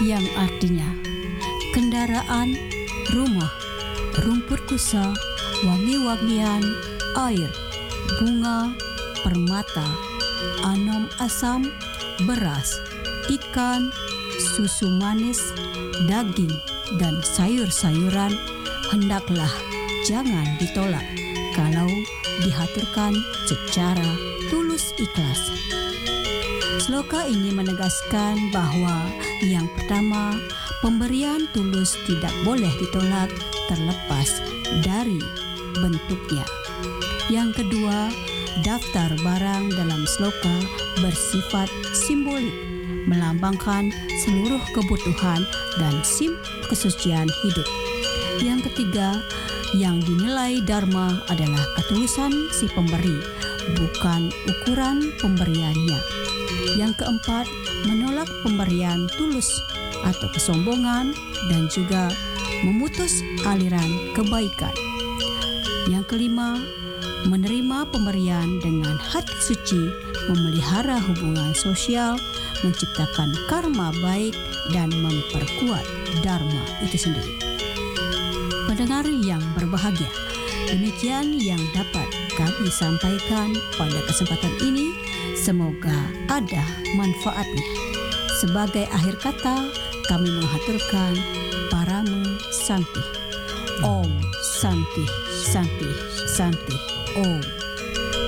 yang artinya kendaraan, rumah, rumput kusa, wangi-wangian, air, bunga, permata, anam asam, beras, ikan, susu manis, daging, dan sayur-sayuran hendaklah jangan ditolak kalau dihaturkan secara tulus ikhlas. Sloka ini menegaskan bahwa yang pertama, pemberian tulus tidak boleh ditolak terlepas dari bentuknya. Yang kedua, daftar barang dalam sloka bersifat simbolik, melambangkan seluruh kebutuhan dan sim kesucian hidup. Yang ketiga, yang dinilai dharma adalah ketulusan si pemberi, bukan ukuran pemberiannya. Yang keempat, menolak pemberian tulus atau kesombongan dan juga memutus aliran kebaikan. Yang kelima, menerima pemberian dengan hati suci, memelihara hubungan sosial, menciptakan karma baik, dan memperkuat dharma itu sendiri. Pendengar yang berbahagia, demikian yang dapat kami sampaikan pada kesempatan ini. Semoga ada manfaatnya. Sebagai akhir kata, kami menghaturkan Parama Santi. Om Santi, Santi, Santi, Om.